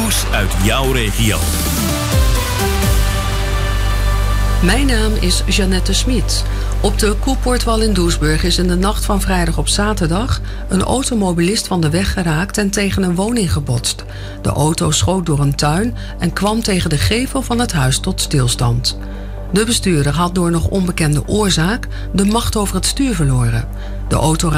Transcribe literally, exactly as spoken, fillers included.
Nieuws uit jouw regio. Mijn naam is Jeannette Smit. Op de Koepoortwal in Doesburg is in de nacht van vrijdag op zaterdag een automobilist van de weg geraakt en tegen een woning gebotst. De auto schoot door een tuin en kwam tegen de gevel van het huis tot stilstand. De bestuurder had door nog onbekende oorzaak de macht over het stuur verloren. De auto